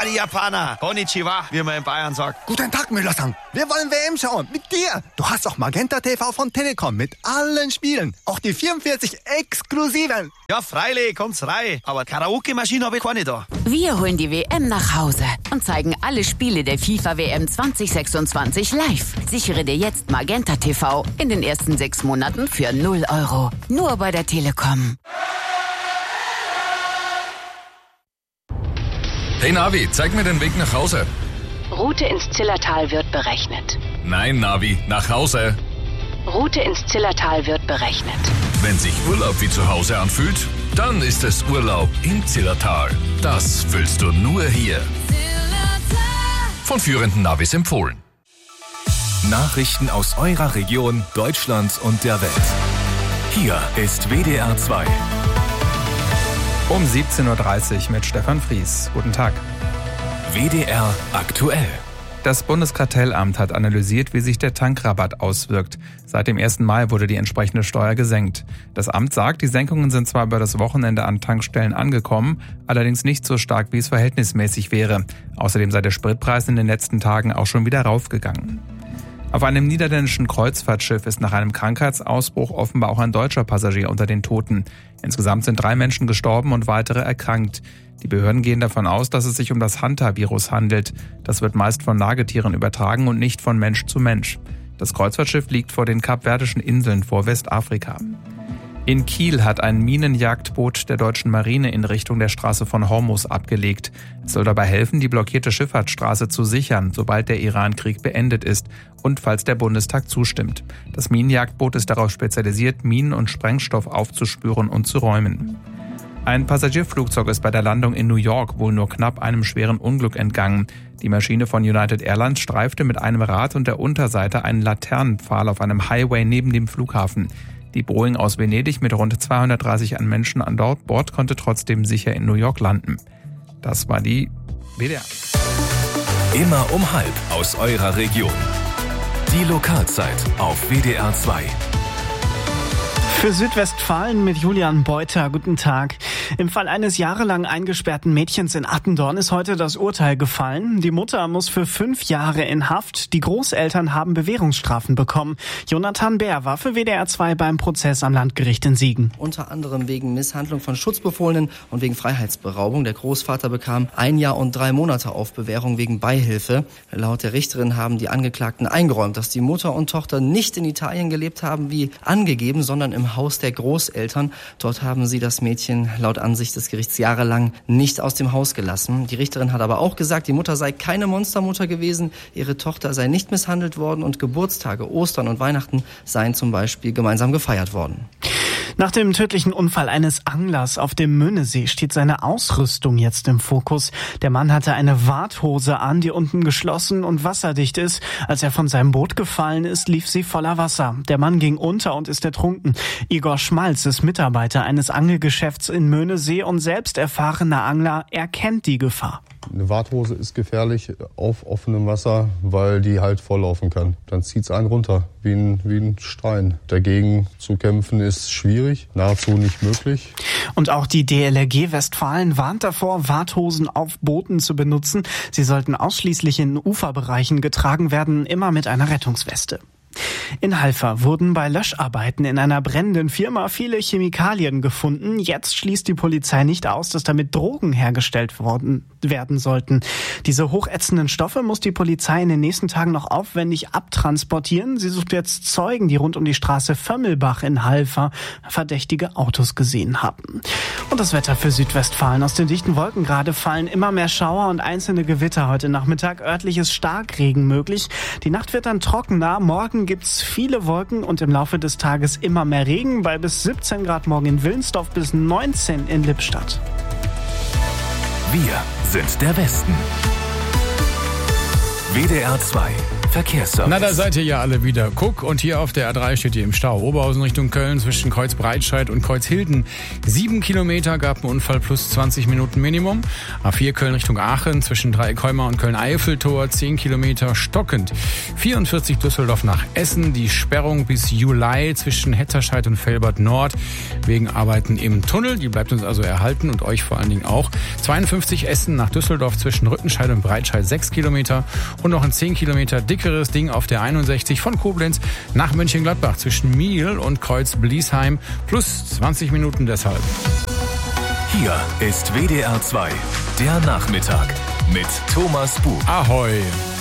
die Japaner. Konnichiwa, wie man in Bayern sagt. Guten Tag, Müller-san. Wir wollen WM schauen. Mit dir. Du hast doch Magenta TV von Telekom mit allen Spielen. Auch die 44 exklusiven. Ja, freilich, kommt's rein. Aber Karaoke-Maschine habe ich keine da. Wir holen die WM nach Hause und zeigen alle Spiele der FIFA-WM 2026 live. Sichere dir jetzt Magenta TV in den ersten 6 Monaten für 0 €. Nur bei der Telekom. Hey Navi, zeig mir den Weg nach Hause. Route ins Zillertal wird berechnet. Nein, Navi, nach Hause. Route ins Zillertal wird berechnet. Wenn sich Urlaub wie zu Hause anfühlt, dann ist es Urlaub im Zillertal. Das fühlst du nur hier. Von führenden Navis empfohlen. Nachrichten aus eurer Region, Deutschland und der Welt. Hier ist WDR 2. Um 17.30 Uhr mit Stefan Fries. Guten Tag. WDR aktuell. Das Bundeskartellamt hat analysiert, wie sich der Tankrabatt auswirkt. Seit dem 1. Mai wurde die entsprechende Steuer gesenkt. Das Amt sagt, die Senkungen sind zwar über das Wochenende an Tankstellen angekommen, allerdings nicht so stark, wie es verhältnismäßig wäre. Außerdem sei der Spritpreis in den letzten Tagen auch schon wieder raufgegangen. Auf einem niederländischen Kreuzfahrtschiff ist nach einem Krankheitsausbruch offenbar auch ein deutscher Passagier unter den Toten. Insgesamt sind 3 Menschen gestorben und weitere erkrankt. Die Behörden gehen davon aus, dass es sich um das Hantavirus handelt. Das wird meist von Nagetieren übertragen und nicht von Mensch zu Mensch. Das Kreuzfahrtschiff liegt vor den Kapverdischen Inseln vor Westafrika. In Kiel hat ein Minenjagdboot der deutschen Marine in Richtung der Straße von Hormuz abgelegt. Es soll dabei helfen, die blockierte Schifffahrtsstraße zu sichern, sobald der Iran-Krieg beendet ist und falls der Bundestag zustimmt. Das Minenjagdboot ist darauf spezialisiert, Minen und Sprengstoff aufzuspüren und zu räumen. Ein Passagierflugzeug ist bei der Landung in New York wohl nur knapp einem schweren Unglück entgangen. Die Maschine von United Airlines streifte mit einem Rad und der Unterseite einen Laternenpfahl auf einem Highway neben dem Flughafen. Die Boeing aus Venedig mit rund 230 Menschen an Bord konnte trotzdem sicher in New York landen. Das war die WDR. Immer um 12:30 aus eurer Region. Die Lokalzeit auf WDR 2. Für Südwestfalen mit Julian Beuter. Guten Tag. Im Fall eines jahrelang eingesperrten Mädchens in Attendorn ist heute das Urteil gefallen. Die Mutter muss für 5 Jahre in Haft. Die Großeltern haben Bewährungsstrafen bekommen. Jonathan Bär war für WDR 2 beim Prozess am Landgericht in Siegen. Unter anderem wegen Misshandlung von Schutzbefohlenen und wegen Freiheitsberaubung. Der Großvater bekam 1 Jahr und 3 Monate auf Bewährung wegen Beihilfe. Laut der Richterin haben die Angeklagten eingeräumt, dass die Mutter und Tochter nicht in Italien gelebt haben, wie angegeben, sondern im Haus der Großeltern. Dort haben sie das Mädchen laut Ansicht des Gerichts jahrelang nicht aus dem Haus gelassen. Die Richterin hat aber auch gesagt, die Mutter sei keine Monstermutter gewesen, ihre Tochter sei nicht misshandelt worden und Geburtstage, Ostern und Weihnachten seien zum Beispiel gemeinsam gefeiert worden. Nach dem tödlichen Unfall eines Anglers auf dem Möhnesee steht seine Ausrüstung jetzt im Fokus. Der Mann hatte eine Warthose an, die unten geschlossen und wasserdicht ist. Als er von seinem Boot gefallen ist, lief sie voller Wasser. Der Mann ging unter und ist ertrunken. Igor Schmalz ist Mitarbeiter eines Angelgeschäfts in Möhnesee und selbst erfahrener Angler. Er kennt die Gefahr. Eine Warthose ist gefährlich auf offenem Wasser, weil die halt volllaufen kann. Dann zieht's einen runter, wie ein Stein. Dagegen zu kämpfen ist schwierig, nahezu nicht möglich. Und auch die DLRG Westfalen warnt davor, Warthosen auf Booten zu benutzen. Sie sollten ausschließlich in Uferbereichen getragen werden, immer mit einer Rettungsweste. In Halver wurden bei Löscharbeiten in einer brennenden Firma viele Chemikalien gefunden. Jetzt schließt die Polizei nicht aus, dass damit Drogen hergestellt werden sollten. Diese hochätzenden Stoffe muss die Polizei in den nächsten Tagen noch aufwendig abtransportieren. Sie sucht jetzt Zeugen, die rund um die Straße Vömmelbach in Halver verdächtige Autos gesehen haben. Und das Wetter für Südwestfalen. Aus den dichten Wolkengrade fallen immer mehr Schauer und einzelne Gewitter heute Nachmittag. Örtlich ist Starkregen möglich. Die Nacht wird dann trockener. Morgen gibt's viele Wolken und im Laufe des Tages immer mehr Regen. Bei bis 17 Grad morgen in Wilnsdorf, bis 19 in Lippstadt. Wir sind der Westen. WDR 2 Verkehrsservice. Na, da seid ihr ja alle wieder. Guck, und hier auf der A3 steht ihr im Stau. Oberhausen Richtung Köln zwischen Kreuzbreitscheid und Kreuzhilden. 7 Kilometer, gab einen Unfall plus 20 Minuten Minimum. A4 Köln Richtung Aachen zwischen Dreieckholmer und Köln-Eiffeltor 10 Kilometer stockend. 44 Düsseldorf nach Essen. Die Sperrung bis Juli zwischen Hetterscheid und Velbert Nord wegen Arbeiten im Tunnel. Die bleibt uns also erhalten und euch vor allen Dingen auch. 52 Essen nach Düsseldorf zwischen Rüttenscheid und Breitscheid 6 Kilometer. Und noch ein 10 Kilometer dickeres Ding auf der 61 von Koblenz nach Mönchengladbach zwischen Miel und Kreuz-Bliesheim plus 20 Minuten deshalb. Hier ist WDR 2, der Nachmittag mit Thomas Buch. Ahoi!